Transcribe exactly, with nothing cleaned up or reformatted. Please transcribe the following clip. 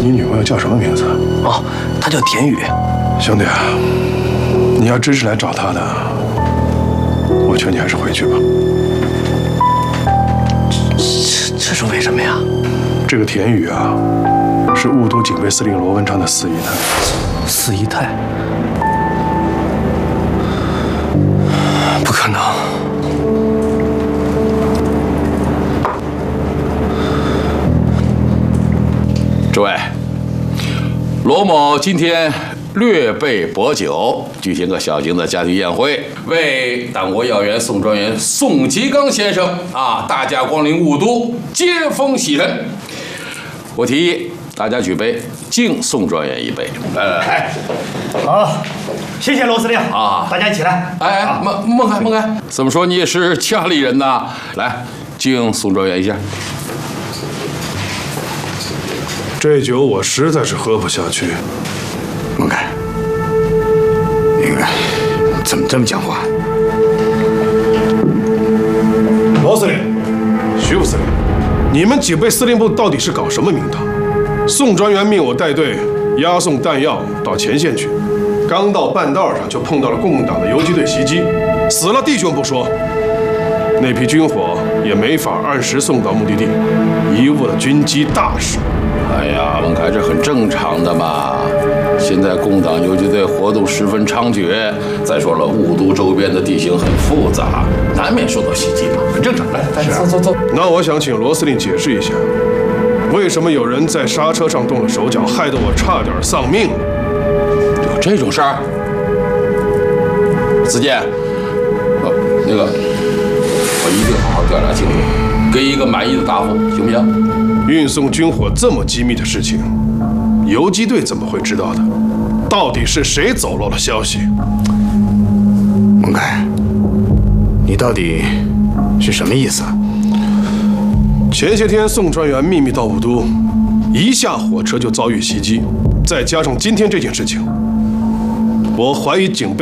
你女朋友叫什么名字？ 哦，她叫田雨。 兄弟啊，你要真是来找她的，我劝你还是回去吧。 这这是为什么呀？ 这个田雨啊，是雾都警备司令罗文昌的四姨太。 四姨太？不可能。 诸位，罗某今天略备薄酒，举行个小型的家庭宴会，为党国要员宋专员宋吉刚先生啊，大驾光临雾都，接风洗尘。我提议大家举杯，敬宋专员一杯。来来来， 好，谢谢罗司令啊！ 大家一起来。 哎哎，孟孟开孟开，怎么说你也是家里人呐？来，敬宋专员一下。 这酒我实在是喝不下去。 孟开，那个怎么这么讲话？ 罗司令、徐副司令，你们警备司令部到底是搞什么名堂？宋专员命我带队押送弹药到前线去，刚到半道上就碰到了共党的游击队袭击，死了弟兄不说，那批军火也没法按时送到目的地，贻误了军机大事。 哎呀，孟开，这很正常的嘛。现在共党游击队活动十分猖獗，再说了，雾都周边的地形很复杂，难免受到袭击嘛，很正常。来，来，走走走。 那我想请罗司令解释一下，为什么有人在刹车上动了手脚，害得我差点丧命了？ 有这种事儿？子健，呃，那个，我一定好好调查清楚，给一个满意的答复，行不行？ 运送军火这么机密的事情，游击队怎么会知道的？到底是谁走漏了消息？ 孟开，你到底是什么意思？ 前些天宋专员秘密到雾都，一下火车就遭遇袭击，再加上今天这件事情，我怀疑警备。